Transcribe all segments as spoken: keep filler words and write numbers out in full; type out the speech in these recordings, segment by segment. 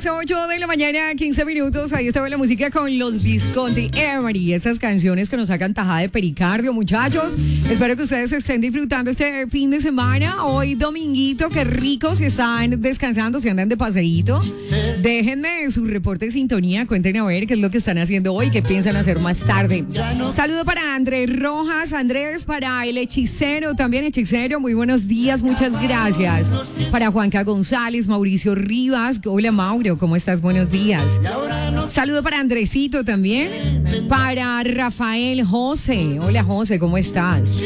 ocho de la mañana, quince minutos. Ahí estaba la música con los Visconti Emery. Esas canciones que nos sacan tajada de pericardio, muchachos. Espero que ustedes estén disfrutando este fin de semana. Hoy dominguito, qué rico. Si están descansando, si andan de paseíto, déjenme su reporte de sintonía. Cuéntenme a ver qué es lo que están haciendo hoy, qué piensan hacer más tarde. Saludo para Andrés Rojas. Andrés, para el hechicero, también hechicero. Muy buenos días, muchas gracias. Para Juanca González, Mauricio Rivas. Hola Mauro, ¿cómo estás? Buenos días. Saludo para Andresito también. Para Rafael José. Hola José, ¿cómo estás?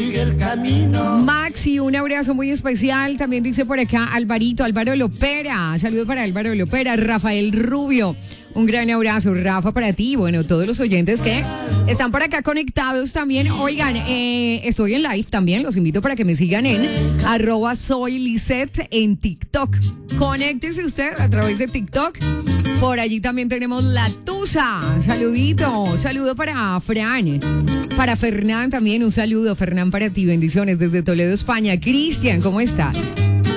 Maxi, un abrazo muy especial. También dice por acá Alvarito, Álvaro Lopera. Saludo para Álvaro Lopera. Rafael Rubio. Un gran abrazo, Rafa, para ti. Bueno, todos los oyentes que están por acá conectados también. Oigan, eh, estoy en live también. Los invito para que me sigan en arroba soy Lisette en TikTok. Conéctese usted a través de TikTok. Por allí también tenemos La Tusa. Saludito. Saludo para Fran. Para Fernán también un saludo. Fernán, para ti. Bendiciones desde Toledo, España. Cristian, ¿cómo estás?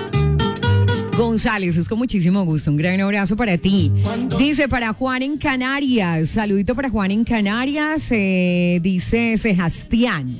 González, es con muchísimo gusto. Un gran abrazo para ti. Dice para Juan en Canarias. Saludito para Juan en Canarias. Eh, dice Sebastián.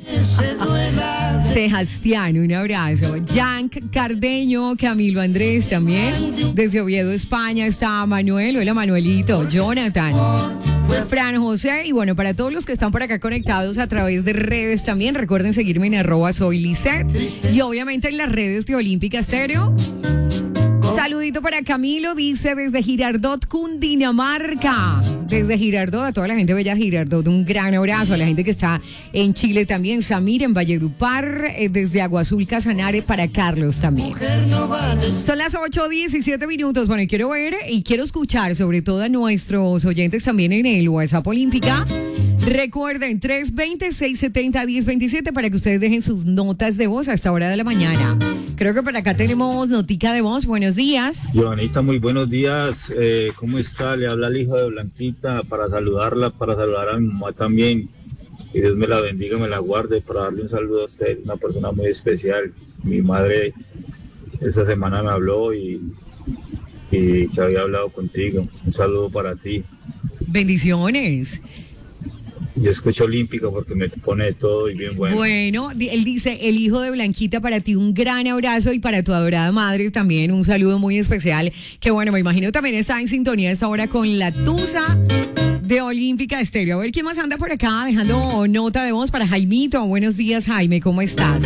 Sebastián, un abrazo. Yank Cardeño, Camilo Andrés también. Desde Oviedo, España está Manuel. Hola Manuelito. Jonathan. Fran José. Y bueno, para todos los que están por acá conectados a través de redes también, recuerden seguirme en arroba soy Lisette. Y obviamente en las redes de Olímpica Estéreo. Saludito para Camilo, dice desde Girardot, Cundinamarca. Desde Girardot, a toda la gente bella Girardot, un gran abrazo. A la gente que está en Chile también, Samir en Valledupar, eh, desde Agua Azul, Casanare, para Carlos también. Son las ocho diecisiete minutos. Bueno, y quiero ver y quiero escuchar sobre todo a nuestros oyentes también en el WhatsApp Olímpica. Recuerden, tres veinte, seiscientos setenta, diez veintisiete para que ustedes dejen sus notas de voz a esta hora de la mañana. Creo que por acá tenemos notica de voz. Buenos días. Joanita, muy buenos días. Eh, ¿Cómo está? Le habla el hijo de Blanquita para saludarla, para saludar a mi mamá también. Que Dios me la bendiga, me la guarde, para darle un saludo a usted, una persona muy especial. Mi madre esta semana me habló y, y que había hablado contigo. Un saludo para ti. Bendiciones. Yo escucho Olímpico porque me pone de todo y bien bueno. Bueno, él dice, el hijo de Blanquita, para ti un gran abrazo y para tu adorada madre también un saludo muy especial. Que bueno, me imagino también está en sintonía a esta hora con La Tusa de Olímpica Estéreo. A ver quién más anda por acá dejando nota de voz para Jaimito. Buenos días, Jaime, ¿cómo estás?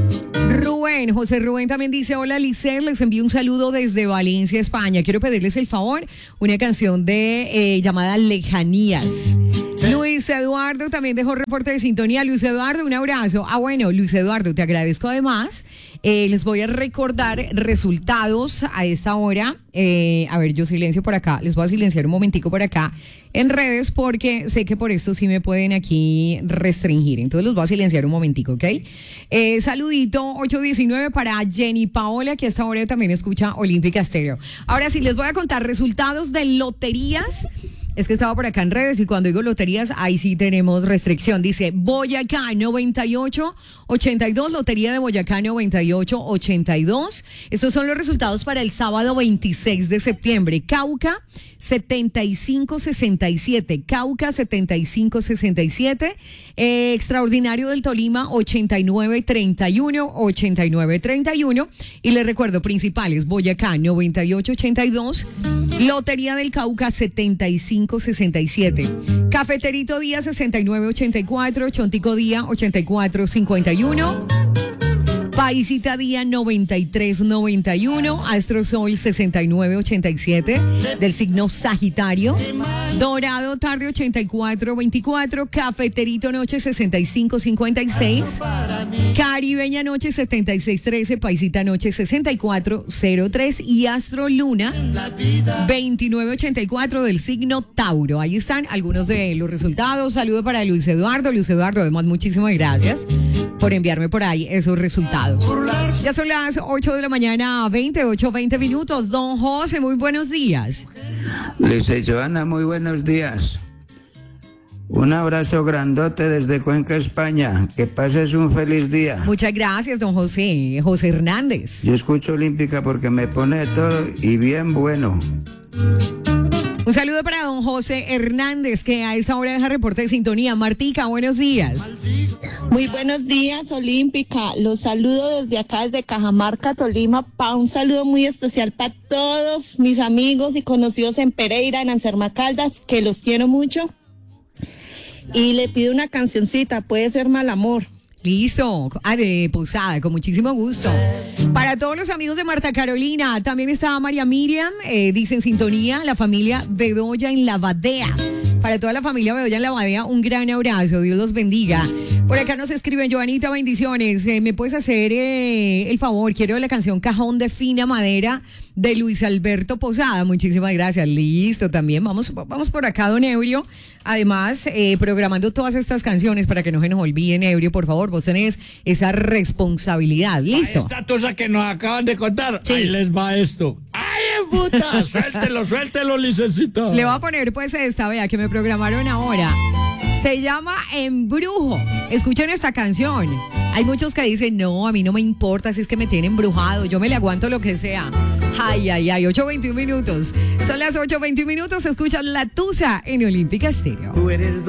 Rubén, José Rubén también dice, hola Lisette, les envío un saludo desde Valencia, España. Quiero pedirles el favor, una canción de eh, llamada Lejanías. Luis Eduardo también dejó reporte de sintonía. Luis Eduardo, un abrazo. Ah, bueno, Luis Eduardo, te agradezco además. Eh, les voy a recordar resultados a esta hora. Eh, a ver, yo silencio por acá. Les voy a silenciar un momentico por acá en redes porque sé que por esto sí me pueden aquí restringir. Entonces los voy a silenciar un momentico, ¿ok? Eh, saludito ocho diecinueve para Jenny Paola, que a esta hora también escucha Olímpica Estéreo. Ahora sí, les voy a contar resultados de loterías. Es que estaba por acá en redes y cuando digo loterías, ahí sí tenemos restricción. Dice Boyacá noventa y ocho ochenta y dos, Lotería de Boyacá noventa y ocho ochenta y dos. Estos son los resultados para el sábado veintiséis de septiembre. Cauca setenta y cinco sesenta y siete, Cauca setenta y cinco sesenta y siete. Eh, Extraordinario del Tolima ochenta y nueve treinta y uno, ochenta y nueve treinta y uno. Y les recuerdo, principales, Boyacá noventa y ocho ochenta y dos, Lotería del Cauca setenta y cinco sesenta y siete, Cafeterito Día sesenta y nueve ochenta y cuatro, Chontico Día ochenta y cuatro cincuenta y uno, Paisita Día noventa y tres noventa y uno, Astro Sol sesenta y nueve ochenta y siete del signo Sagitario, Dorado Tarde ochenta y cuatro veinticuatro, Cafeterito Noche sesenta y cinco cincuenta y seis, Caribeña Noche setenta y seis trece, Paisita Noche sesenta y cuatro cero tres y Astro Luna veintinueve ochenta y cuatro del signo Tauro. Ahí están algunos de los resultados. Saludo para Luis Eduardo. Luis Eduardo, además, muchísimas gracias por enviarme por ahí esos resultados. Ya son las ocho de la mañana, veintiocho, veinte minutos. Don José, muy buenos días. Lisette Joana, muy buenos días. Un abrazo grandote desde Cuenca, España. Que pases un feliz día. Muchas gracias, don José. José Hernández. Yo escucho Olímpica porque me pone todo y bien bueno. Un saludo para don José Hernández, que a esa hora deja reporte de sintonía. Martica, buenos días. Muy buenos días, Olímpica. Los saludo desde acá, desde Cajamarca, Tolima. Pa un saludo muy especial para todos mis amigos y conocidos en Pereira, en Anserma Caldas, que los quiero mucho. Y le pido una cancioncita, puede ser Mal Amor. Listo, ah, de Posada, con muchísimo gusto. Para todos los amigos de Marta Carolina, también está María Miriam, eh, dice en sintonía, la familia Bedoya en la Badea. Para toda la familia Bedoya en la Badea, un gran abrazo, Dios los bendiga. Por acá nos escriben, Joanita, bendiciones. Eh, ¿Me puedes hacer eh, el favor? Quiero la canción Cajón de Fina Madera de Luis Alberto Posada. Muchísimas gracias. Listo, también vamos, vamos por acá, don Eurio. Además, eh, programando todas estas canciones para que no se nos olviden, Eurio, por favor, vos tenés esa responsabilidad. Listo. Esta tusa que nos acaban de contar, Sí. ahí les va esto. ¡Ay, puta! Suéltelo, suéltelo, licencito. Le voy a poner pues esta, vea, que me programaron ahora. Se llama Embrujo. Escuchen esta canción. Hay muchos que dicen, no, a mí no me importa si es que me tienen embrujado, yo me le aguanto lo que sea. Ay, ay, ay, ocho veintiún minutos. Son las ocho veintiún minutos, escuchan La Tusa en Olímpica Estéreo. Tú eres